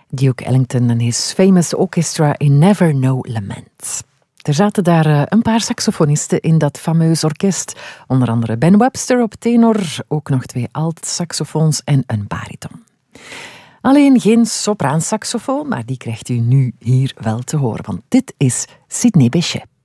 Duke Ellington en his famous orchestra in Never No Lament. Er zaten daar een paar saxofonisten in dat fameus orkest. Onder andere Ben Webster op tenor, ook nog 2 alt-saxofoons en een bariton. Alleen geen sopraansaxofoon, maar die krijgt u nu hier wel te horen, want dit is Sidney Bechet.